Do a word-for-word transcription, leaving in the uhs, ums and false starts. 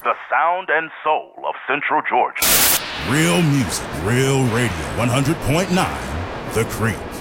The sound and soul of Central Georgia. Real music, real radio. one hundred point nine The Creek.